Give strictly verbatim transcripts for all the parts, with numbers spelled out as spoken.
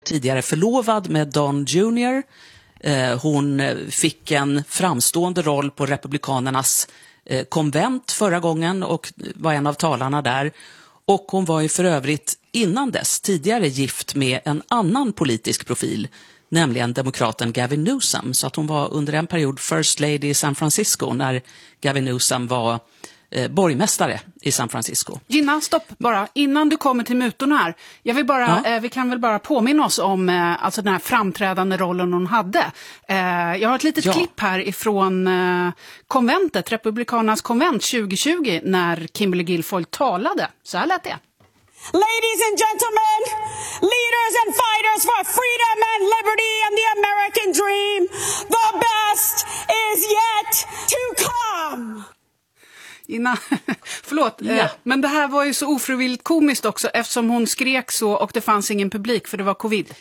tidigare förlovad med Don junior Hon fick en framstående roll på republikanernas konvent förra gången och var en av talarna där. Och hon var ju för övrigt innan dess tidigare gift med en annan politisk profil, nämligen demokraten Gavin Newsom. Så att hon var under en period First Lady i San Francisco när Gavin Newsom var eh, borgmästare i San Francisco. Gina, stopp bara. Innan du kommer till mutorna här. Jag vill bara, ja. eh, vi kan väl bara påminna oss om eh, alltså den här framträdande rollen hon hade. Eh, jag har ett litet ja. klipp här ifrån eh, konventet, Republikanernas konvent tjugo tjugo, när Kimberly Guilfoyle talade. Så här lät det. Ladies and gentlemen, leaders and fighters for freedom and liberty and the American dream, the best is yet to come. Innan, förlåt, ja. eh, men det här var ju så ofrivilligt komiskt också eftersom hon skrek så och det fanns ingen publik för det var covid.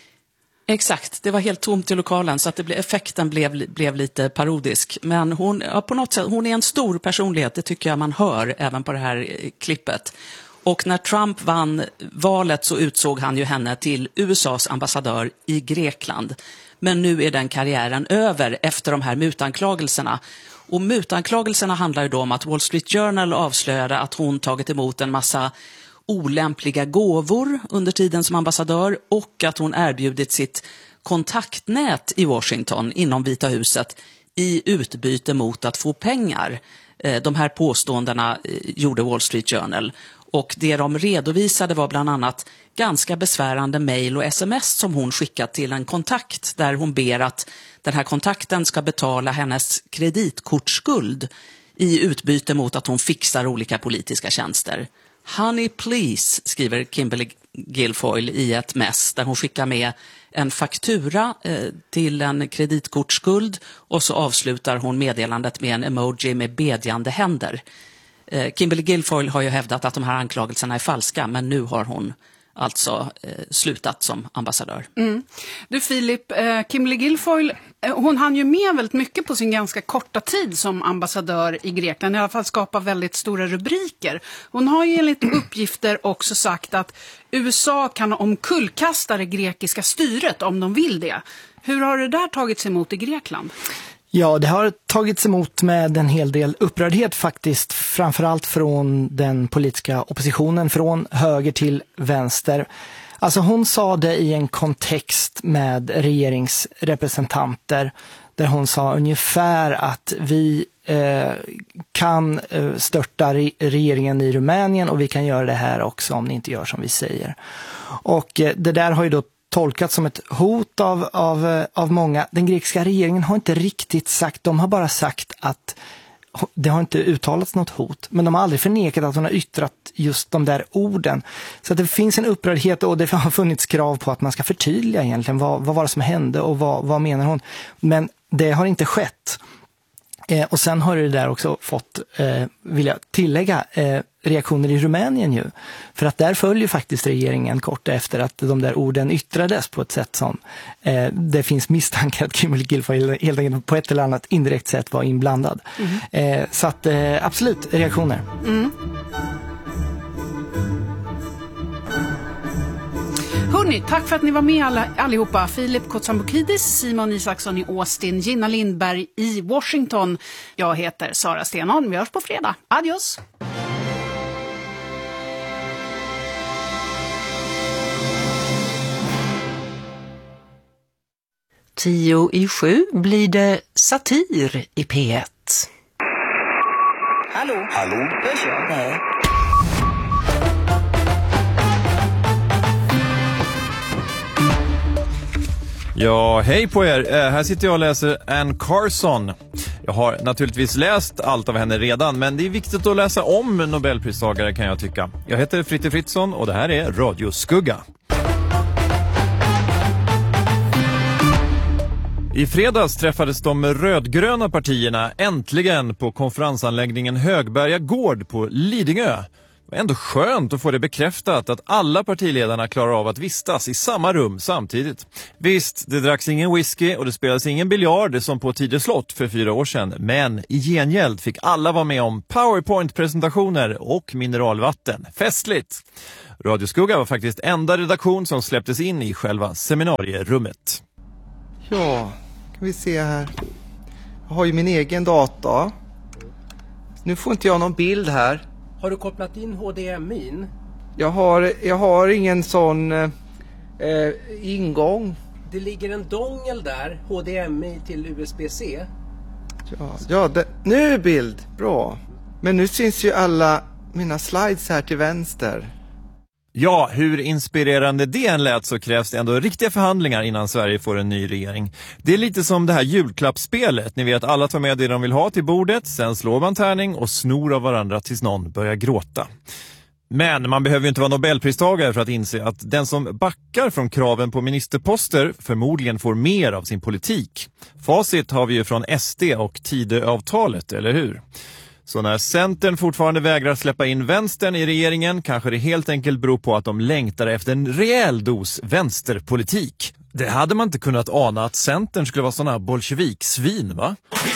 Exakt, det var helt tomt i lokalen så att det ble, effekten blev, blev lite parodisk. Men hon, ja, på något sätt, hon är en stor personlighet, det tycker jag man hör även på det här klippet. Och när Trump vann valet så utsåg han ju henne till U S A:s ambassadör i Grekland. Men nu är den karriären över efter de här mutanklagelserna. Och mutanklagelserna handlar ju då om att Wall Street Journal avslöjade att hon tagit emot en massa olämpliga gåvor under tiden som ambassadör och att hon erbjudit sitt kontaktnät i Washington inom Vita huset i utbyte mot att få pengar. De här påståendena gjorde Wall Street Journal. Och det de redovisade var bland annat ganska besvärande mejl och sms som hon skickat till en kontakt där hon ber att den här kontakten ska betala hennes kreditkortsskuld i utbyte mot att hon fixar olika politiska tjänster. Honey please, skriver Kimberly Guilfoyle i ett mess där hon skickar med en faktura eh, till en kreditkortsskuld och så avslutar hon meddelandet med en emoji med bedjande händer. Kimberly Guilfoyle har ju hävdat att de här anklagelserna är falska, men nu har hon alltså eh, slutat som ambassadör. Mm. Du Filip, eh, Kimberly Guilfoyle, eh, hon hann ju med väldigt mycket på sin ganska korta tid som ambassadör i Grekland, i alla fall skapa väldigt stora rubriker. Hon har ju enligt uppgifter också sagt att U S A kan omkullkasta det grekiska styret om de vill det. Hur har det där tagits emot i Grekland? Ja, det har tagits emot med en hel del upprördhet faktiskt, framförallt från den politiska oppositionen, från höger till vänster. Alltså hon sa det i en kontext med regeringsrepresentanter där hon sa ungefär att vi eh, kan eh, störta re- regeringen i Rumänien och vi kan göra det här också om ni inte gör som vi säger. Och eh, det där har ju då tolkat som ett hot av, av, av många. Den grekiska regeringen har inte riktigt sagt, de har bara sagt att det har inte uttalats något hot. Men de har aldrig förnekat att hon har yttrat just de där orden. Så att det finns en upprördhet och det har funnits krav på att man ska förtydliga egentligen vad, vad var det som hände och vad, vad menar hon. Men det har inte skett. Eh, och sen har det där också fått, eh, vill jag tillägga, eh, reaktioner i Rumänien ju. För att där följer faktiskt regeringen kort efter att de där orden yttrades på ett sätt som eh, det finns misstankar att Kimberly Guilfoyle helt enkelt på ett eller annat indirekt sätt var inblandad. Mm. Eh, så att eh, absolut, reaktioner. Mm. Hörrni, tack för att ni var med alla, allihopa. Filip Kotsambokidis, Simon Isaksson i Austin, Gina Lindberg i Washington. Jag heter Sara Stenholm. Vi hörs på fredag. Adios! Tio i sju blir det satir i P ett. Hallå? Hallå? Hörs jag? Nej. Ja, hej på er. Eh, här sitter jag och läser Anne Carson. Jag har naturligtvis läst allt av henne redan, men det är viktigt att läsa om Nobelpristagare kan jag tycka. Jag heter Fritte Fritzson och det här är Radioskugga. I fredags träffades de rödgröna partierna äntligen på konferensanläggningen Högberga gård på Lidingö. Det var ändå skönt att få det bekräftat att alla partiledarna klarar av att vistas i samma rum samtidigt. Visst, det dracks ingen whisky och det spelades ingen biljard som på Tidö slott för fyra år sedan. Men i gengäld fick alla vara med om PowerPoint-presentationer och mineralvatten. Festligt! Radio Skugga var faktiskt enda redaktion som släpptes in i själva seminarierummet. Ja, kan vi se här. Jag har ju min egen data. Nu får inte jag någon bild här. Har du kopplat in H D M I? Jag har, jag har ingen sån eh, ingång. Det ligger en dongel där, H D M I till U S B-C. Ja, ja det, nu är bild. Bra. Men nu syns ju alla mina slides här till vänster. Ja, hur inspirerande det än lät så krävs det ändå riktiga förhandlingar innan Sverige får en ny regering. Det är lite som det här julklappsspelet. Ni vet, alla tar med det de vill ha till bordet, sen slår man tärning och snor av varandra tills någon börjar gråta. Men man behöver ju inte vara Nobelpristagare för att inse att den som backar från kraven på ministerposter förmodligen får mer av sin politik. Facit har vi ju från S D och Tidöavtalet, eller hur? Så när Centern fortfarande vägrar släppa in vänstern i regeringen kanske det helt enkelt beror på att de längtar efter en rejäl dos vänsterpolitik. Det hade man inte kunnat ana att Centern skulle vara såna här bolsjeviksvin, va?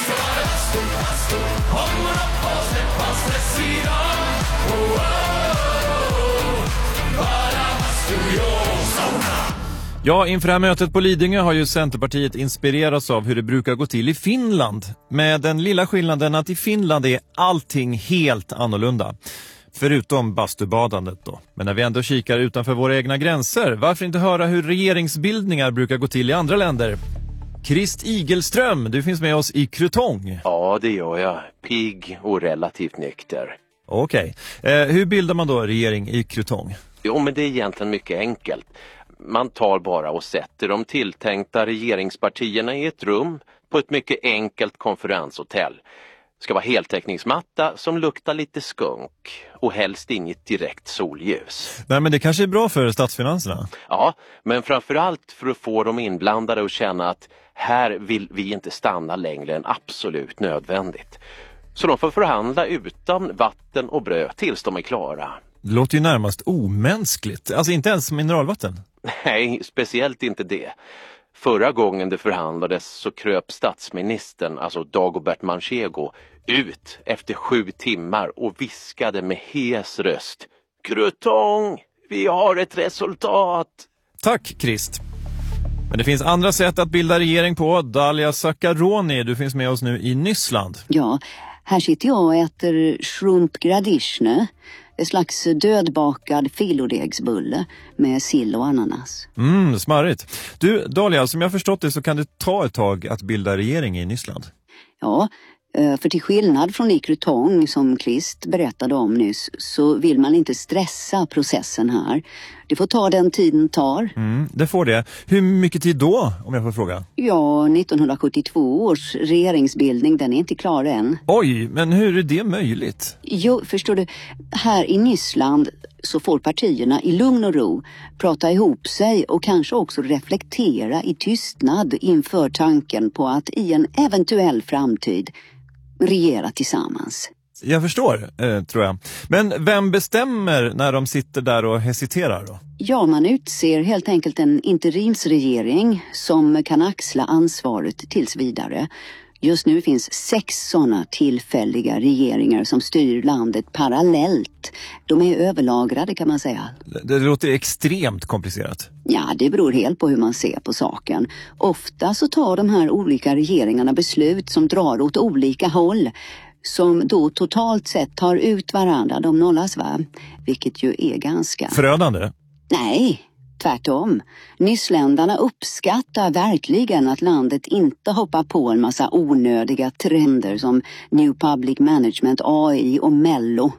Ja, inför det här mötet på Lidingö har ju Centerpartiet inspirerats av hur det brukar gå till i Finland. Med den lilla skillnaden att i Finland är allting helt annorlunda. Förutom bastubadandet då. Men när vi ändå kikar utanför våra egna gränser, varför inte höra hur regeringsbildningar brukar gå till i andra länder? Krist Igelström, du finns med oss i Krutong. Ja, det gör jag. Pigg och relativt nykter. Okej. Okay. Eh, hur bildar man då regering i Krutong? Jo, men det är egentligen mycket enkelt. Man tar bara och sätter de tilltänkta regeringspartierna i ett rum på ett mycket enkelt konferenshotell. Det ska vara heltäckningsmatta som luktar lite skunk och helst inget direkt solljus. Nej, men det kanske är bra för statsfinanserna. Ja, men framförallt för att få de inblandade att känna att här vill vi inte stanna längre än absolut nödvändigt. Så de får förhandla utan vatten och bröd tills de är klara. Det låter ju närmast omänskligt. Alltså inte ens mineralvatten. Nej, speciellt inte det. Förra gången det förhandlades så kröp statsministern, alltså Dagobert Manchego, ut efter sju timmar och viskade med hes röst: Krutong, vi har ett resultat! Tack, Krist. Men det finns andra sätt att bilda regering på. Dalia Sakaroni, du finns med oss nu i Nyssland. Ja, här sitter jag och äter shrumpgradishne. Ett slags dödbakad filodegsbulle med sill och ananas. Mm, smarrigt. Du, Dalia, som jag har förstått det så kan det ta ett tag att bilda regering i Nyssland. Ja, för till skillnad från i Krutong som Krist berättade om nyss så vill man inte stressa processen här. Det får ta den tiden tar. Mm, det får det. Hur mycket tid då, om jag får fråga? Ja, nittonhundrasjuttiotvå års regeringsbildning, den är inte klar än. Oj, men hur är det möjligt? Jo, förstår du, här i Nyssland så får partierna i lugn och ro prata ihop sig och kanske också reflektera i tystnad inför tanken på att i en eventuell framtid regera tillsammans. Jag förstår, eh, tror jag. Men vem bestämmer när de sitter där och hesiterar då? Ja, man utser helt enkelt en interimsregering som kan axla ansvaret tills vidare. Just nu finns sex sådana tillfälliga regeringar som styr landet parallellt. De är överlagrade kan man säga. Det, det låter extremt komplicerat. Ja, det beror helt på hur man ser på saken. Ofta så tar de här olika regeringarna beslut som drar åt olika håll. Som då totalt sett tar ut varandra, de nollas va? Vilket ju är ganska... Förödande? Nej, tvärtom. Nysländarna uppskattar verkligen att landet inte hoppar på en massa onödiga trender som New Public Management, A I och Mello.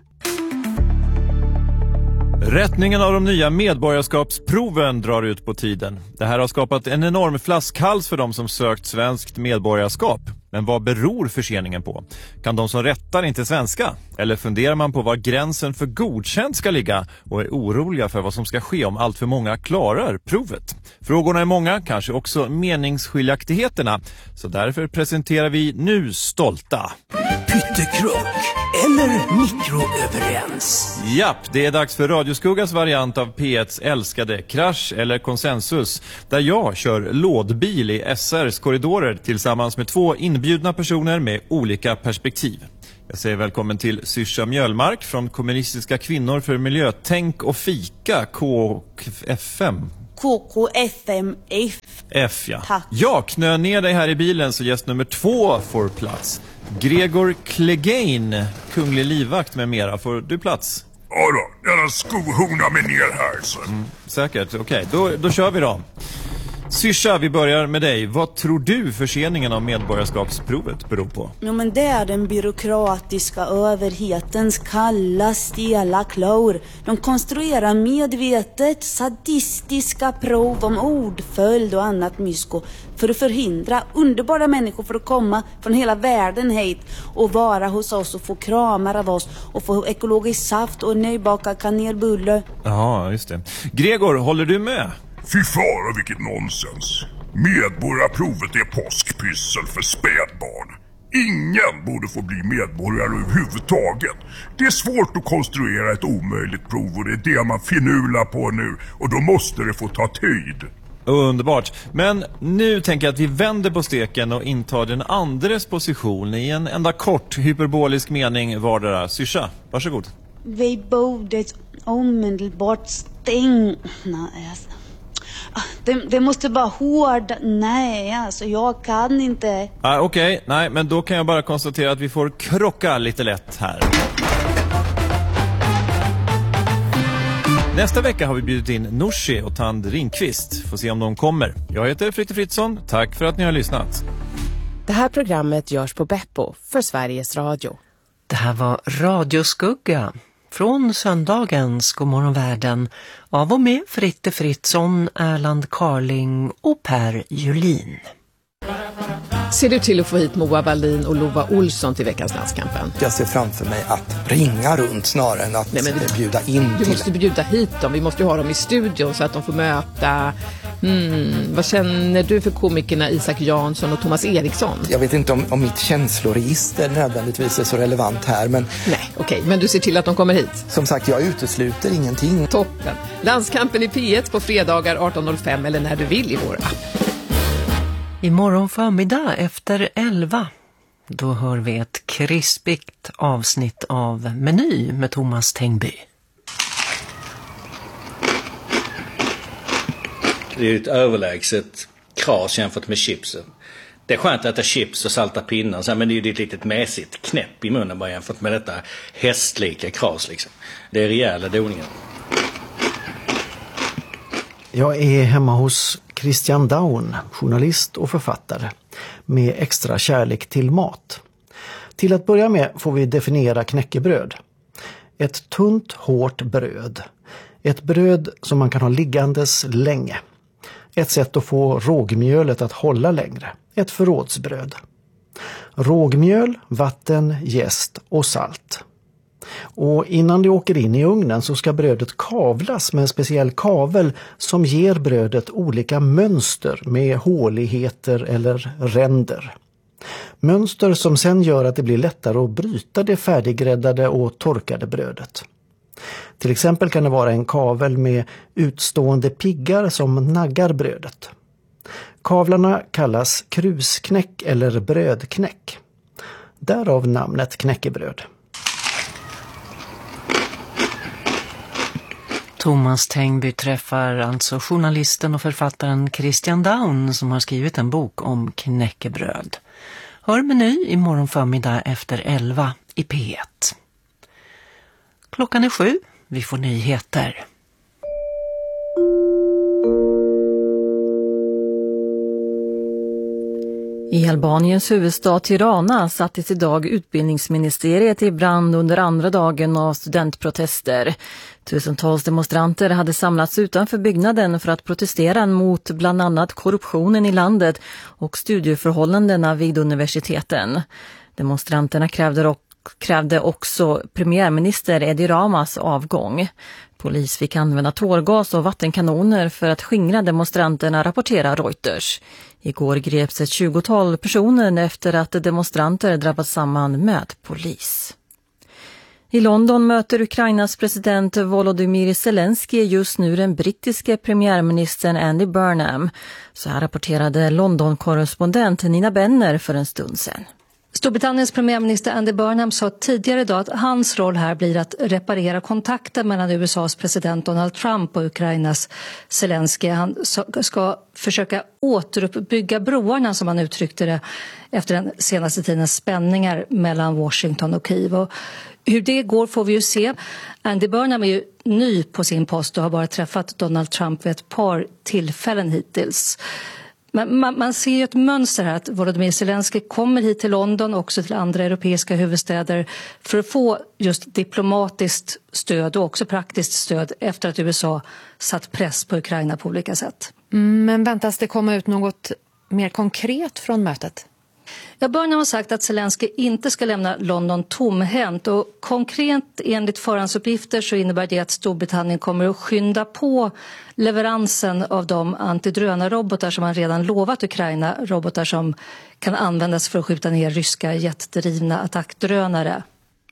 Rättningen av de nya medborgarskapsproven drar ut på tiden. Det här har skapat en enorm flaskhals för de som sökt svenskt medborgarskap. Men vad beror förseningen på? Kan de som rättar inte svenska? Eller funderar man på var gränsen för godkänt ska ligga och är oroliga för vad som ska ske om allt för många klarar provet? Frågorna är många, kanske också meningsskiljaktigheterna. Så därför presenterar vi nu stolta pyttekrock eller mikroöverens. Japp, det är dags för Radioskuggas variant av P etts älskade Krasch eller Konsensus, där jag kör lådbil i S R:s korridorer tillsammans med två inbjudna personer med olika perspektiv. Jag säger välkommen till Syrsa Mjölmark från Kommunistiska kvinnor för miljötänk och fika, K F M. K K F M F. F, ja. Tack. Jag knö ner dig här i bilen så gäst nummer två får plats. Gregor Clegane, kunglig livvakt med mera. Får du plats? Ja då, jag skohornar mig ner här så. Mm, säkert, okej. Okay. Då, då kör vi då. Syrsa, vi börjar med dig. Vad tror du förseningen av medborgarskapsprovet beror på? Ja, men det är den byråkratiska överhetens kalla, stela klor. De konstruerar medvetet sadistiska prov om ordföljd och annat mysko för att förhindra underbara människor för att komma från hela världen hit och vara hos oss och få kramar av oss och få ekologisk saft och nybakad kanelbulle. Ja, just det. Gregor, håller du med? Fy fara vilket nonsens. Medborgarprovet är påskpyssel för spädbarn. Ingen borde få bli medborgare överhuvudtaget. Det är svårt att konstruera ett omöjligt prov och det är det man finular på nu. Och då måste det få ta tid. Underbart. Men nu tänker jag att vi vänder på steken och intar den andres position i en enda kort hyperbolisk mening vardera. Syrsa, varsågod. Vi borde omedelbart stänga... Nej, alltså. Det, det måste vara hård. Nej, alltså jag kan inte. Ah, Okej, okay. Nej, men då kan jag bara konstatera att vi får krocka lite lätt här. Nästa vecka har vi bjudit in Nooshi och Tand Ringqvist. Får se om de kommer. Jag heter Fritte Fritzson. Tack för att ni har lyssnat. Det här programmet görs på Beppo för Sveriges Radio. Det här var Radioskugga. Från söndagens Godmorgon världen av och med Fritte Fritzson, Erland Carling och Per Julin. Ser du till att få hit Moa Wallin och Lova Olsson till veckans landskampen? Jag ser framför mig att ringa runt snarare än att Nej, men du, bjuda in Du till... måste bjuda hit dem, vi måste ju ha dem i studion så att de får möta... Hmm, vad känner du för komikerna Isak Jansson och Thomas Eriksson? Jag vet inte om, om mitt känsloregister nödvändigtvis är så relevant här, men... Nej, okej, okay, men du ser till att de kommer hit? Som sagt, jag utesluter ingenting. Toppen. Landskampen i P ett på fredagar arton noll fem eller när du vill i vår app. Imorgon förmiddag efter elva, då hör vi ett krispigt avsnitt av Meny med Thomas Tengby. Det är ett överlägset kras jämfört med chipsen. Det är skönt att äta chips och salta pinnar, men det är ju ett litet mäsigt knäpp i munnen bara jämfört med detta hästlika kras liksom. Det är rejäla doningar. Jag är hemma hos Christian Daun, journalist och författare, med extra kärlek till mat. Till att börja med får vi definiera knäckebröd. Ett tunt, hårt bröd. Ett bröd som man kan ha liggandes länge. Ett sätt att få rågmjölet att hålla längre. Ett förrådsbröd. Rågmjöl, vatten, jäst och salt. Och innan det åker in i ugnen så ska brödet kavlas med en speciell kavel som ger brödet olika mönster med håligheter eller ränder. Mönster som sen gör att det blir lättare att bryta det färdiggräddade och torkade brödet. Till exempel kan det vara en kavel med utstående piggar som naggar brödet. Kavlarna kallas krusknäck eller brödknäck. Därav namnet knäckebröd. Thomas Tengby träffar alltså journalisten och författaren Christian Daun som har skrivit en bok om knäckebröd. Hör Meny imorgon förmiddag efter elva i P ett. Klockan är sju, vi får nyheter. I Albaniens huvudstad Tirana sattes idag utbildningsministeriet i brand under andra dagen av studentprotester. Tusentals demonstranter hade samlats utanför byggnaden för att protestera mot bland annat korruptionen i landet och studieförhållandena vid universiteten. Demonstranterna krävde, och, krävde också premiärminister Edi Ramas avgång. Polis fick använda tårgas och vattenkanoner för att skingra demonstranterna, rapporterar Reuters. Igår greps ett tjugotal personer efter att demonstranter drabbats samman med polis. I London möter Ukrainas president Volodymyr Zelensky just nu den brittiske premiärministern Andy Burnham. Så här rapporterade London-korrespondent Nina Benner för en stund sedan. Storbritanniens premiärminister Andy Burnham sa tidigare idag att hans roll här blir att reparera kontakten mellan U S A:s president Donald Trump och Ukrainas Zelensky. Han ska försöka återuppbygga broarna, som han uttryckte det, efter den senaste tidens spänningar mellan Washington och Kiev. Och hur det går får vi ju se. Andy Burnham är ju ny på sin post och har bara träffat Donald Trump vid ett par tillfällen hittills. Men man, man ser ju ett mönster här att Volodymyr Zelensky kommer hit till London och också till andra europeiska huvudstäder för att få just diplomatiskt stöd och också praktiskt stöd efter att U S A satt press på Ukraina på olika sätt. Mm, men väntas det komma ut något mer konkret från mötet? Ja, Burnham har sagt att Zelensky inte ska lämna London tomhänt, och konkret enligt förhandsuppgifter så innebär det att Storbritannien kommer att skynda på leveransen av de antidrönarrobotar som man redan lovat Ukraina, robotar som kan användas för att skjuta ner ryska jetdrivna attackdrönare.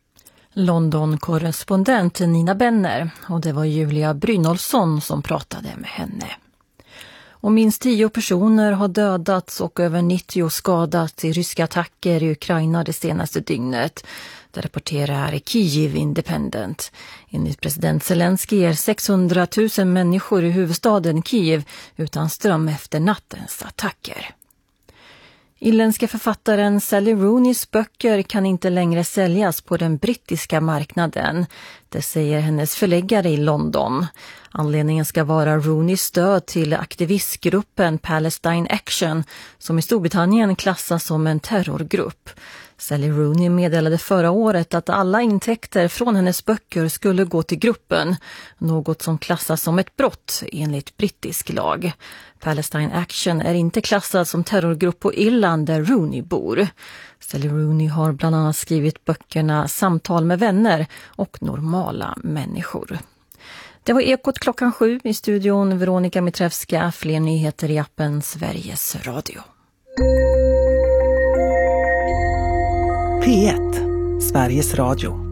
London-korrespondent Nina Benner, och det var Julia Brynolfsson som pratade med henne. Och minst tio personer har dödats och över nittio skadats i ryska attacker i Ukraina det senaste dygnet. Det rapporterar Kyiv Independent. Enligt president Zelensky är sexhundratusen människor i huvudstaden Kyiv utan ström efter nattens attacker. Irländska författaren Sally Rooneys böcker kan inte längre säljas på den brittiska marknaden. Det säger hennes förläggare i London. Anledningen ska vara Rooneys stöd till aktivistgruppen Palestine Action, som i Storbritannien klassas som en terrorgrupp. Sally Rooney meddelade förra året att alla intäkter från hennes böcker skulle gå till gruppen, något som klassas som ett brott enligt brittisk lag. Palestine Action är inte klassad som terrorgrupp på Irland där Rooney bor. Sally Rooney har bland annat skrivit böckerna Samtal med vänner och Normala människor. Det var Ekot klockan sju, i studion Veronica Mitrevska. Fler nyheter i appen Sveriges Radio. P ett, Sveriges Radio.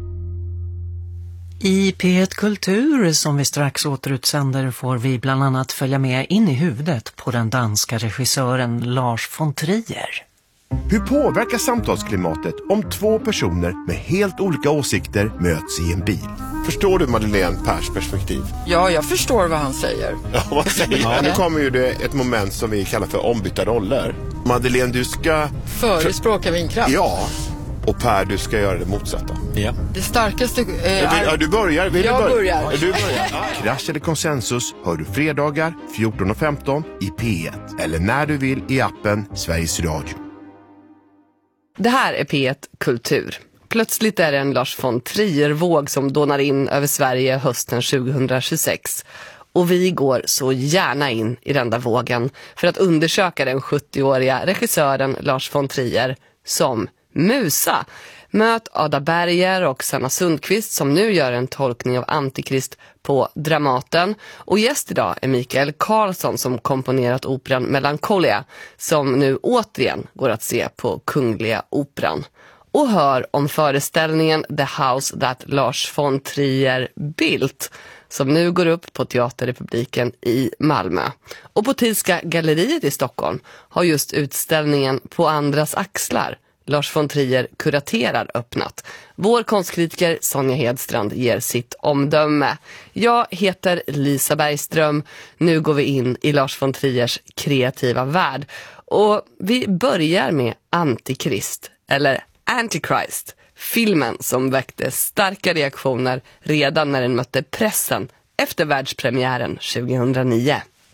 I P ett Kultur, som vi strax återutsänder, får vi bland annat följa med in i huvudet på den danska regissören Lars von Trier. Hur påverkar samtalsklimatet om två personer med helt olika åsikter möts i en bil? Förstår du Madeleine Pers perspektiv? Ja, jag förstår vad han säger. Ja, vad säger han? Nu kommer ju det ett moment som vi kallar för ombytta roller. Madeleine, du ska... Förespråka vindkraft. Ja, och Per, du ska göra det motsatta. Ja. Det starkaste... Eh, är... Ja, du börjar. Vill jag du börjar. börjar. Du börjar. Ja. Krasch eller konsensus hör du fredagar fjorton och femton i P ett. Eller när du vill i appen Sveriges Radio. Det här är P ett Kultur. Plötsligt är det en Lars von Trier-våg som dånar in över Sverige hösten tjugohundratjugosex. Och vi går så gärna in i den där vågen för att undersöka den sjuttioåriga regissören Lars von Trier som musa. Möt Ada Berger och Sanna Sundqvist som nu gör en tolkning av Antikrist på Dramaten. Och gäst idag är Mikael Karlsson som komponerat operan Melancholia som nu återigen går att se på Kungliga Operan. Och hör om föreställningen The House That Lars von Trier Built som nu går upp på Teaterrepubliken i Malmö. Och på Tidska galleriet i Stockholm har just utställningen På andras axlar Lars von Trier kuraterar öppnat. Vår konstkritiker Sonja Hedstrand ger sitt omdöme. Jag heter Lisa Bergström. Nu går vi in i Lars von Triers kreativa värld. Och vi börjar med Antikrist, eller Antichrist. Filmen som väckte starka reaktioner redan när den mötte pressen efter världspremiären tjugohundranio.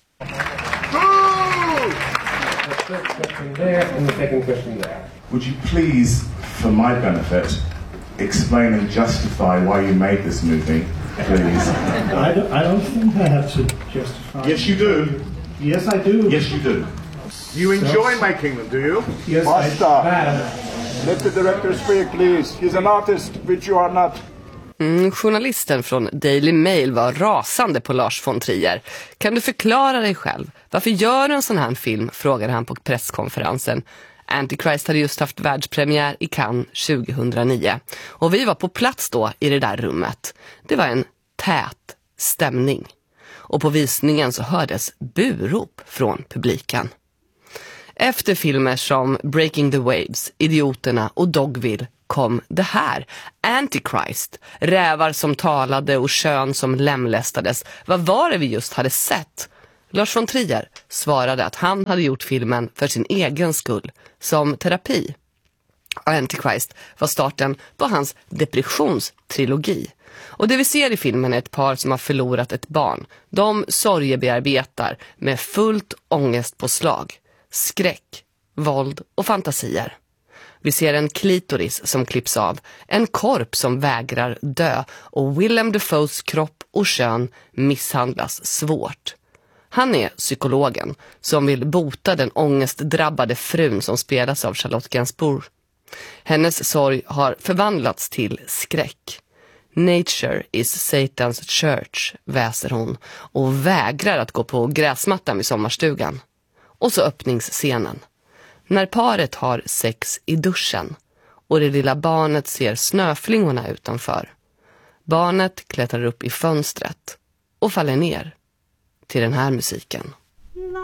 Would you please, for my benefit, explain and justify why you made this movie, please? I don't, I don't think I have to justify. Yes, you do. Yes, I do. Yes, you do. You enjoy making them, do you? Yes, Basta. I have. Let the director speak, please. He's an artist, which you are not. Mm, journalisten från Daily Mail var rasande på Lars von Trier. Kan du förklara dig själv? Varför gör du en sån här film? Frågade han på presskonferensen. Antichrist hade just haft världspremiär i Cannes tjugohundranio. Och vi var på plats då i det där rummet. Det var en tät stämning. Och på visningen så hördes burop från publiken. Efter filmer som Breaking the Waves, Idioterna och Dogville kom det här. Antichrist, rävar som talade och kön som lemlästades. Vad var det vi just hade sett? Lars von Trier svarade att han hade gjort filmen för sin egen skull, som terapi. Antichrist var starten på hans depressionstrilogi. Och det vi ser i filmen är ett par som har förlorat ett barn. De sorgebearbetar med fullt ångestpåslag, skräck, våld och fantasier. Vi ser en klitoris som klipps av, en korp som vägrar dö och Willem Dafoes kropp och kön misshandlas svårt. Han är psykologen som vill bota den ångestdrabbade frun som spelas av Charlotte Gainsbourg. Hennes sorg har förvandlats till skräck. Nature is Satan's church, väser hon och vägrar att gå på gräsmattan vid sommarstugan. Och så öppningsscenen. När paret har sex i duschen och det lilla barnet ser snöflingorna utanför. Barnet klättrar upp i fönstret och faller ner till den här musiken.